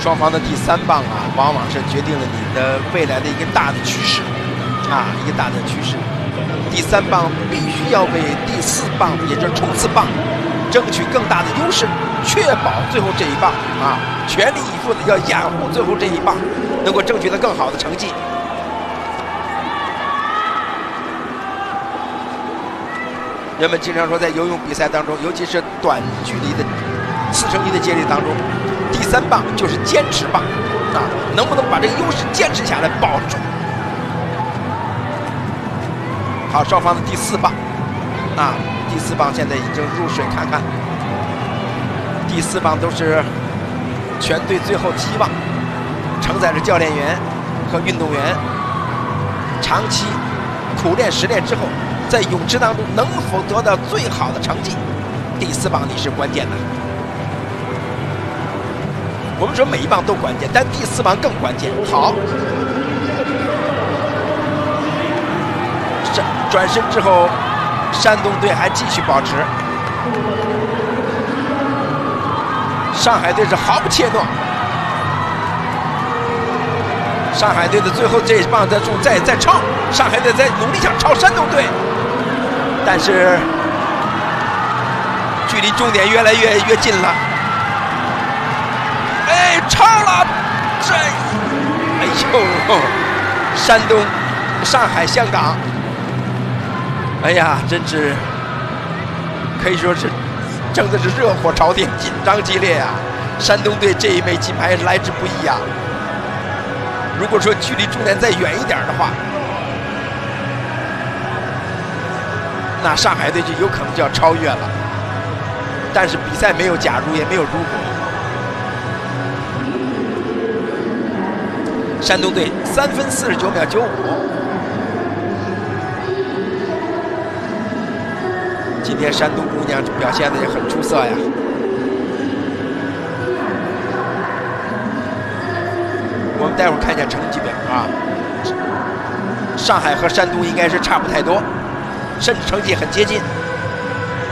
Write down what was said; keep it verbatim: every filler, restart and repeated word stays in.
双方的第三棒啊，往往是决定了你的未来的一个大的趋势啊，一个大的趋势。第三棒必须要为第四棒，也就是冲刺棒，争取更大的优势，确保最后这一棒啊，全力以赴的要掩护最后这一棒，能够争取到更好的成绩。人们经常说，在游泳比赛当中，尤其是短距离的四乘一的接力当中，第三棒就是坚持棒啊，能不能把这个优势坚持下来，保住？好，双方的第四棒啊，第四棒现在已经入水，看看第四棒都是全队最后期望，承载着教练员和运动员长期苦练实练之后，在泳池当中能否得到最好的成绩，第四棒你是关键的。我们说每一棒都关键，但第四棒更关键。好，转身之后，山东队还继续保持。上海队是毫不怯懦。上海队的最后这一棒在中，在在超，上海队在努力想超山东队，但是距离终点越来越越近了。哎，超了！这，哎呦，山东、上海、香港，哎呀，真是可以说是争的是热火朝天，紧张激烈啊！山东队这一枚金牌来之不易啊！如果说距离终点再远一点的话，那上海队就有可能就要超越了。但是比赛没有假如，也没有如果。山东队三分四十九秒九五，今天山东姑娘表现的也很出色呀。我们待会儿看一下成绩表啊，上海和山东应该是差不太多，甚至成绩很接近。